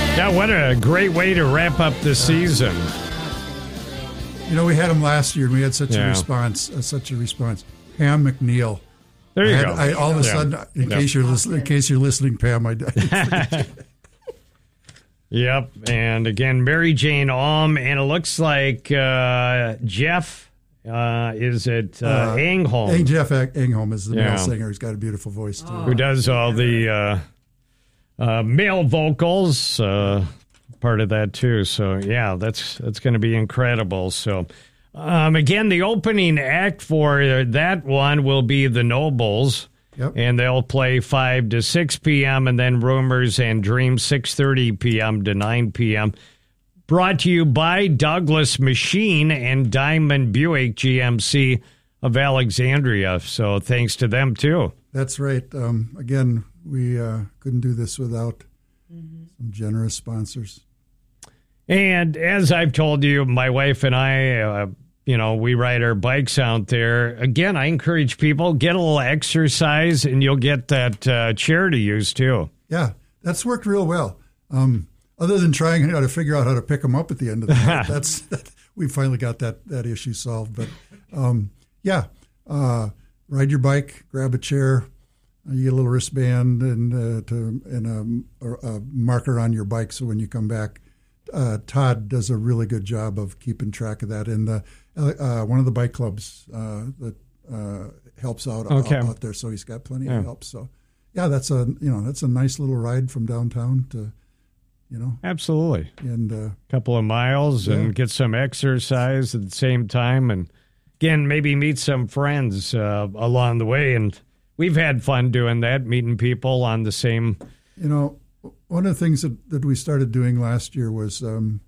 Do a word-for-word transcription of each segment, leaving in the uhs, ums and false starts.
Yeah, what a great way to wrap up the season. You know, we had him last year, and we had such Yeah. a response, uh, such a response. Pam McNeil. There you I had, go. I, all of a Yeah. sudden, in Yeah. case you're listening, in case you're listening, Pam, I. I Yep, and again, Mary Jane Alm, and it looks like uh, Jeff uh, is at uh, Uh, Angholm, Hey, Jeff Engholm is the Yeah. male singer. He's got a beautiful voice too. who does all the uh, uh, male vocals, uh, part of that too. So yeah, that's that's going to be incredible. So um, again, the opening act for that one will be the Nobles. Yep. And they'll play five to six p.m. and then Rumors and Dreams six thirty p.m. to nine p.m. Brought to you by Douglas Machine and Diamond Buick G M C of Alexandria. So thanks to them, too. That's right. Um, again, we uh, couldn't do this without mm-hmm. some generous sponsors. And as I've told you, my wife and I, uh, you know, we ride our bikes out there. Again, I encourage people, get a little exercise and you'll get that uh, chair to use too. Yeah, that's worked real well. Um, other than trying how to figure out how to pick them up at the end of the night, that's that, we finally got that, that issue solved. But um, yeah, uh, ride your bike, grab a chair, uh, you get a little wristband and uh, to and a, a marker on your bike so when you come back. Uh, Todd does a really good job of keeping track of that, and the, uh, one of the bike clubs uh, that uh, helps out, okay. out out there. So he's got plenty yeah. of help. So yeah, that's a you know that's a nice little ride from downtown to you know absolutely and a uh, couple of miles yeah. and get some exercise at the same time, and again maybe meet some friends uh, along the way. And we've had fun doing that, meeting people on the same. You know. One of the things that, that we started doing last year was um,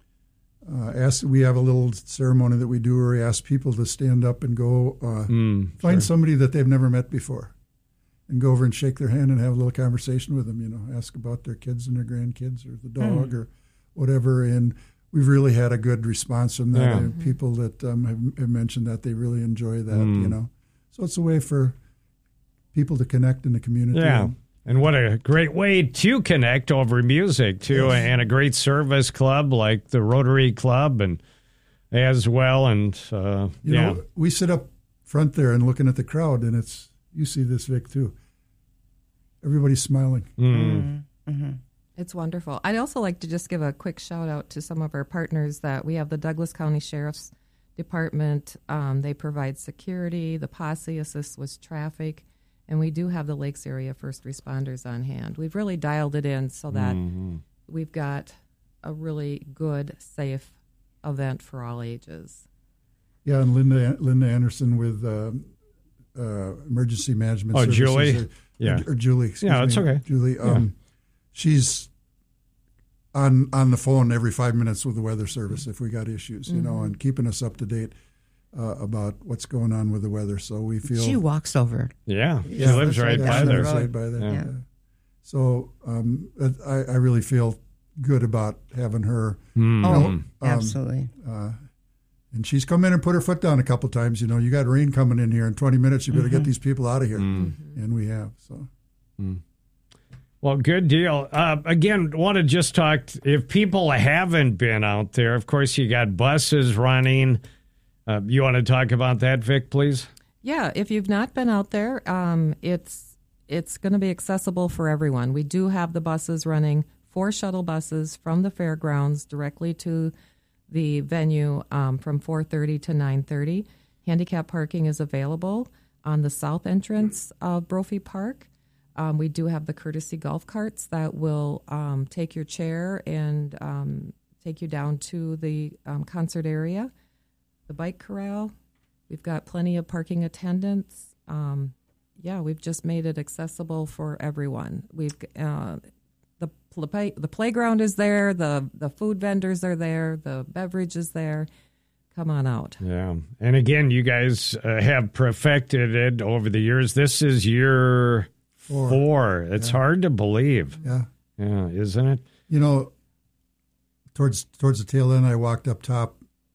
uh, ask. We have a little ceremony that we do where we ask people to stand up and go uh, mm, find sure. somebody that they've never met before, and go over and shake their hand and have a little conversation with them. You know, ask about their kids and their grandkids or the dog mm. or whatever. And we've really had a good response from that. Yeah. And people that um, have, have mentioned that they really enjoy that. Mm. You know, so it's a way for people to connect in the community. Yeah. And, And what a great way to connect over music, too, yes. and a great service club like the Rotary Club and as well. And, uh, you yeah. know, we sit up front there and looking at the crowd, and it's, you see this, Vic, too. Everybody's smiling. Mm. Mm-hmm. It's wonderful. I'd also like to just give a quick shout out to some of our partners that we have the Douglas County Sheriff's Department. Um, they provide security. The posse assists with traffic. And we do have the Lakes area first responders on hand. We've really dialed it in so that mm-hmm. we've got a really good, safe event for all ages. Yeah, and Linda Linda Anderson with uh, uh, Emergency Management oh, Services. Julie? Or, yeah. Or, or Julie, excuse Yeah, it's me. okay. Julie. Yeah. Um, she's on on the phone every five minutes with the weather service if we got issues, you mm-hmm. know, and keeping us up to date. Uh, about what's going on with the weather, so we feel she walks over. Yeah, she yeah, lives right yeah, by she there. Lives right by there. Yeah. Yeah. So um, I, I really feel good about having her. Mm. Oh, know, um, absolutely. Uh, and she's come in and put her foot down a couple times. You know, you got rain coming in here in twenty minutes. You better mm-hmm. get these people out of here, mm-hmm. and we have. So. Mm. Well, good deal. Uh, again, want to just talk, if people haven't been out there, of course, you got buses running. Uh, you want to talk about that, Vic, please? Yeah, if you've not been out there, um, it's it's going to be accessible for everyone. We do have the buses running, four shuttle buses from the fairgrounds directly to the venue um, from four thirty to nine thirty. Handicap parking is available on the south entrance of Brophy Park. Um, we do have the courtesy golf carts that will um, take your chair and um, take you down to the um, concert area. The bike corral, we've got plenty of parking attendants. Um, yeah, we've just made it accessible for everyone. We've uh, the play, the playground is there, the the food vendors are there, the beverage is there. Come on out. Yeah, and again, you guys uh, have perfected it over the years. This is year four. four. It's yeah. hard to believe. Yeah, yeah, isn't it? You know, towards towards the tail end, I walked up top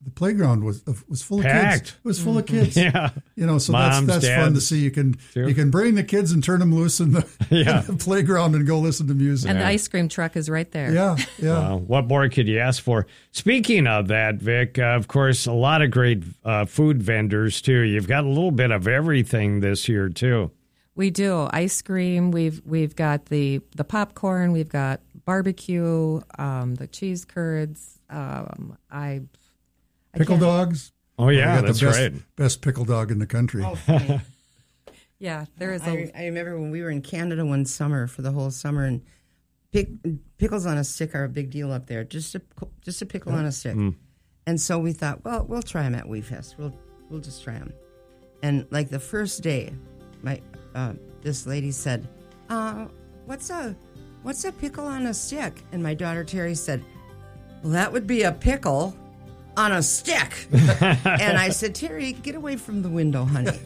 the playground was was full of Packed. kids. It was full of kids. Yeah. You know, so Moms, that's that's fun to dads, see. You can too. you can bring the kids and turn them loose in the, Yeah. in the playground and go listen to music. And the ice cream truck is right there. Yeah, yeah. Wow, what more could you ask for? Speaking of that, Vic, uh, of course, a lot of great uh, food vendors, too. You've got a little bit of everything this year, too. We do ice cream. We've we've got the the popcorn. We've got barbecue. Um, the cheese curds. Um, I, I Pickle can't- dogs. Oh, yeah, We got that's the best, right. Best pickle dog in the country. Oh, funny. Yeah, there is I, a. I remember when we were in Canada one summer for the whole summer, and pick, pickles on a stick are a big deal up there. Just a just a pickle on a stick, Mm. and so we thought, well, we'll try them at Wee Fest. We'll we'll just try them. And like the first day, my uh, this lady said, uh, "What's a what's a pickle on a stick?" And my daughter Terry said, "Well, that would be a pickle on a stick." And I said, "Terry, get away from the window, honey."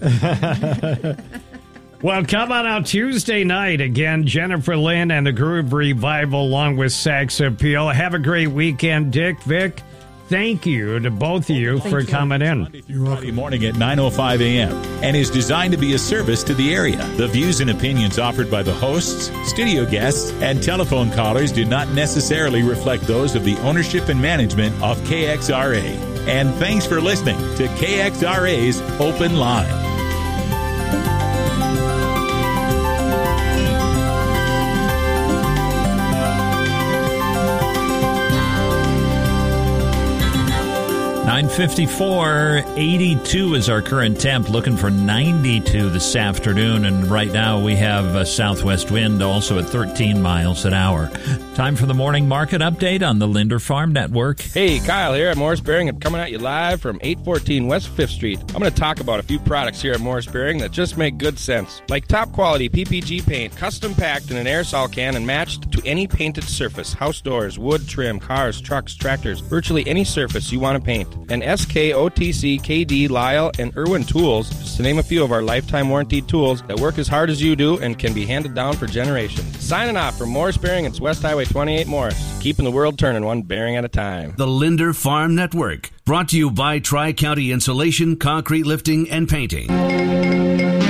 Well, come on out Tuesday night. Again, Jennifer Lynn and the Groove Revival along with Sax Appeal. Have a great weekend, Dick, Vic. Thank you to both of you for you. coming in. Monday through Friday morning at nine oh five a.m. and is designed to be a service to the area. The views and opinions offered by the hosts, studio guests, and telephone callers do not necessarily reflect those of the ownership and management of K X R A. And thanks for listening to K X R A's Open Line. nine fifty-four, eighty-two is our current temp, looking for ninety-two this afternoon. And right now we have a southwest wind also at thirteen miles an hour. Time for the morning market update on the Linder Farm Network. Hey, Kyle here at Morris Bearing. I'm coming at you live from eight fourteen West fifth Street. I'm going to talk about a few products here at Morris Bearing that just make good sense. Like top quality P P G paint, custom packed in an aerosol can and matched to any painted surface. House doors, wood trim, cars, trucks, tractors, virtually any surface you want to paint. And S K, O T C, K D, Lyle, and Irwin Tools, just to name a few of our lifetime warranted tools that work as hard as you do and can be handed down for generations. Signing off from Morris Bearing, it's West Highway twenty-eight Morris, keeping the world turning one bearing at a time. The Linder Farm Network, brought to you by Tri-County Insulation, Concrete Lifting, and Painting.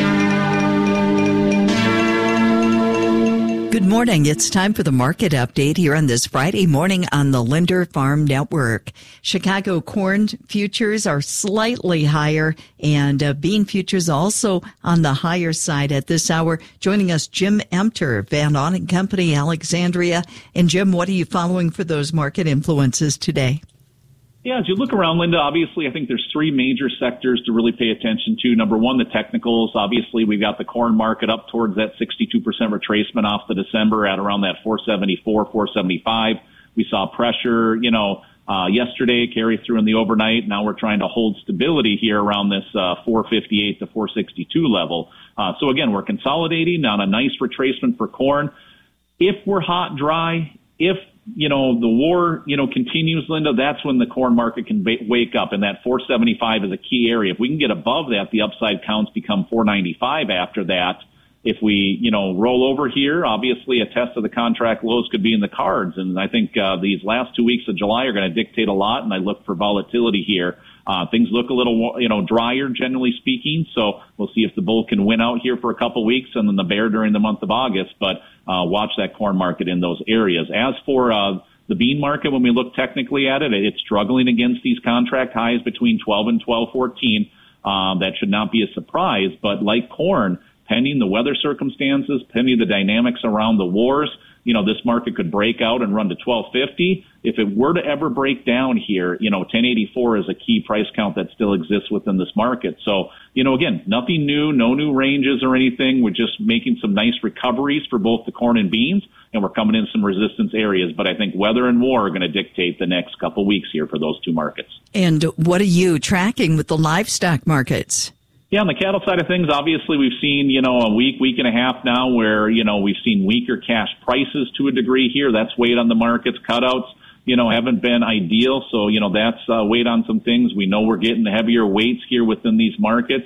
Good morning. It's time for the market update here on this Friday morning on the Linder Farm Network. Chicago corn futures are slightly higher, and uh, bean futures also on the higher side at this hour. Joining us, Jim Emter, Van On and Company, Alexandria. And Jim, what are you following for those market influences today? Yeah, as you look around, Linda, obviously I think there's three major sectors to really pay attention to. Number one, the technicals. Obviously, we've got the corn market up towards that sixty-two percent retracement off the December at around that four seventy-four, four seventy-five. We saw pressure, you know, uh, yesterday carry through in the overnight. Now we're trying to hold stability here around this uh, four fifty-eight to four sixty-two level. Uh, so again, we're consolidating on a nice retracement for corn. If we're hot, dry, if you know, the war, you know, continues, Linda, that's when the corn market can ba- wake up, and that four seventy-five is a key area. If we can get above that, the upside counts become four ninety-five after that. If we, you know, roll over here, obviously a test of the contract lows could be in the cards. And I think uh, these last two weeks of July are going to dictate a lot, and I look for volatility here. Uh, things look a little, you know, drier, generally speaking. So we'll see if the bull can win out here for a couple weeks, and then the bear during the month of August. But uh, watch that corn market in those areas. As for uh, the bean market, when we look technically at it, it's struggling against these contract highs between twelve and twelve fourteen. Um, that should not be a surprise. But like corn, pending the weather circumstances, pending the dynamics around the wars, you know, this market could break out and run to twelve fifty. If it were to ever break down here, you know, ten eighty-four is a key price count that still exists within this market. So, you know, again, nothing new, no new ranges or anything. We're just making some nice recoveries for both the corn and beans, and we're coming in some resistance areas. But I think weather and war are going to dictate the next couple weeks here for those two markets. And what are you tracking with the livestock markets? Yeah, on the cattle side of things, obviously we've seen, you know, a week, week and a half now where, you know, we've seen weaker cash prices to a degree here. That's weighed on the markets. Cutouts, you know, haven't been ideal. So, you know, that's uh, weighed on some things. We know we're getting the heavier weights here within these markets.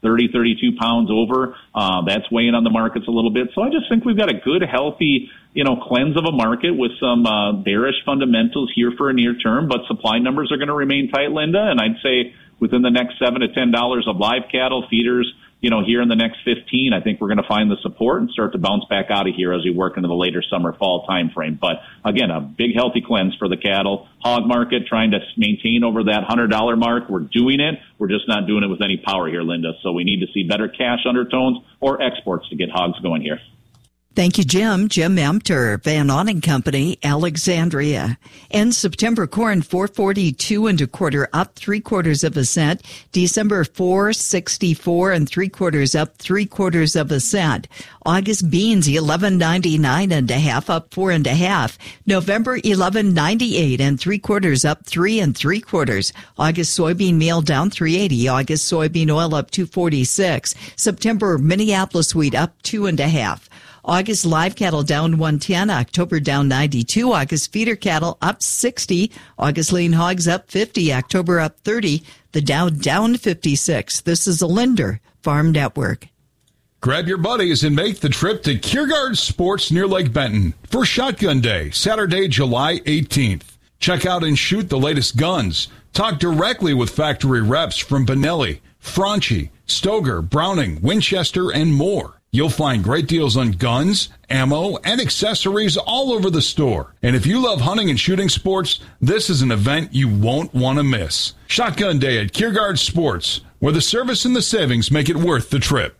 thirty, thirty-two pounds over. Uh, that's weighing on the markets a little bit. So I just think we've got a good, healthy, you know, cleanse of a market with some uh, bearish fundamentals here for a near term, but supply numbers are going to remain tight, Linda. And I'd say within the next seven to ten dollars of live cattle feeders, you know, here in the next fifteen, I think we're going to find the support and start to bounce back out of here as we work into the later summer, fall time frame. But again, a big, healthy cleanse for the cattle hog market, trying to maintain over that one hundred dollars mark. We're doing it. We're just not doing it with any power here, Linda. So we need to see better cash undertones or exports to get hogs going here. Thank you, Jim. Jim Emter, Van Awning Company, Alexandria. And September corn, four forty-two and a quarter, up three quarters of a cent. December, four sixty-four and three quarters, up three quarters of a cent. August beans, eleven ninety-nine and a half, up four and a half. November, eleven ninety-eight and three quarters, up three and three quarters. August soybean meal down three eighty. August soybean oil up two forty-six. September Minneapolis wheat up two and a half. August live cattle down one ten, October down ninety-two, August feeder cattle up sixty, August lean hogs up fifty, October up thirty, the Dow down fifty-six. This is a Linder Farm Network. Grab your buddies and make the trip to Kiergaard Sports near Lake Benton for Shotgun Day, Saturday, July eighteenth. Check out and shoot the latest guns. Talk directly with factory reps from Benelli, Franchi, Stoger, Browning, Winchester, and more. You'll find great deals on guns, ammo, and accessories all over the store. And if you love hunting and shooting sports, this is an event you won't want to miss. Shotgun Day at Kiergaard Sports, where the service and the savings make it worth the trip.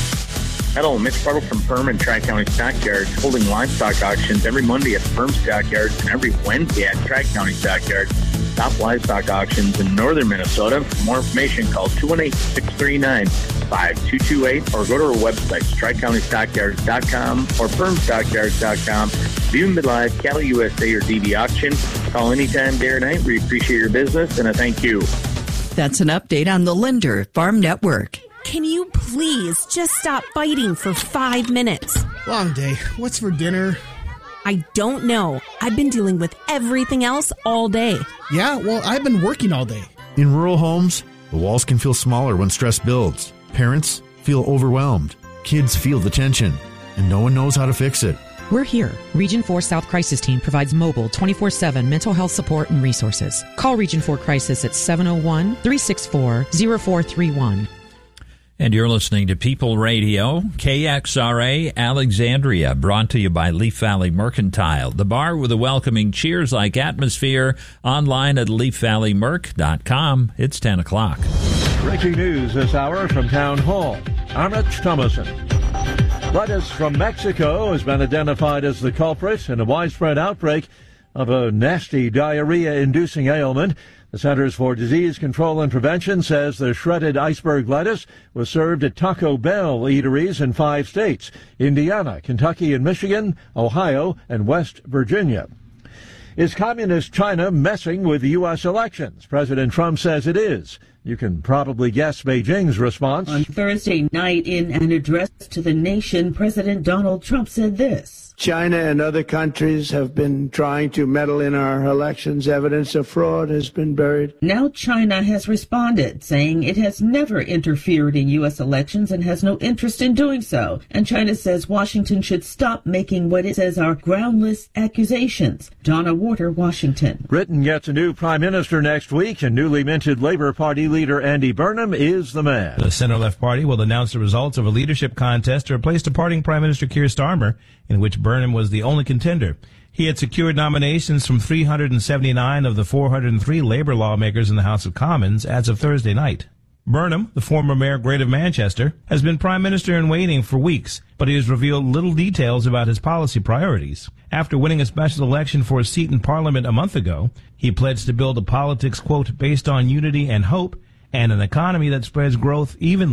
Hello, Mitch Bartle from Perm and Tri-County Stockyards, holding livestock auctions every Monday at Perm Stockyards and every Wednesday at Tri-County Stockyards. Top livestock auctions in northern Minnesota. For more information, call two one eight, six three nine, five two two eight or go to our website, tri county stockyards dot com or perm stockyards dot com. View the live Cattle U S A or D B auction. Call anytime, day or night. We appreciate your business, and a thank you. That's an update on the Linder Farm Network. Can you please just stop fighting for five minutes? Long day. What's for dinner? I don't know. I've been dealing with everything else all day. Yeah, well, I've been working all day. In rural homes, the walls can feel smaller when stress builds. Parents feel overwhelmed. Kids feel the tension, and no one knows how to fix it. We're here. Region four South Crisis Team provides mobile twenty-four seven mental health support and resources. Call Region four Crisis at seven oh one, three six four, oh four three one. And you're listening to People Radio, K X R A, Alexandria, brought to you by Leaf Valley Mercantile, the bar with a welcoming cheers-like atmosphere, online at leaf valley merc dot com. It's ten o'clock. Breaking news this hour from Town Hall. I'm Rich Thomason. Lettuce from Mexico has been identified as the culprit in a widespread outbreak of a nasty diarrhea-inducing ailment. The Centers for Disease Control and Prevention says the shredded iceberg lettuce was served at Taco Bell eateries in five states: Indiana, Kentucky and Michigan, Ohio, and West Virginia. Is communist China messing with the U S elections? President Trump says it is. You can probably guess Beijing's response. On Thursday night, in an address to the nation, President Donald Trump said this. China and other countries have been trying to meddle in our elections. Evidence of fraud has been buried. Now China has responded, saying it has never interfered in U S elections and has no interest in doing so. And China says Washington should stop making what it says are groundless accusations. Donna Warder, Washington. Britain gets a new prime minister next week, and newly minted Labour Party leader Andy Burnham is the man. The Centre-Left Party will announce the results of a leadership contest to replace departing Prime Minister Keir Starmer, in which Burnham was the only contender. He had secured nominations from three hundred seventy-nine of the four hundred three Labour lawmakers in the House of Commons as of Thursday night. Burnham, the former mayor of Greater Manchester, has been Prime Minister in waiting for weeks, but he has revealed little details about his policy priorities. After winning a special election for a seat in Parliament a month ago, he pledged to build a politics, quote, based on unity and hope, and an economy that spreads growth evenly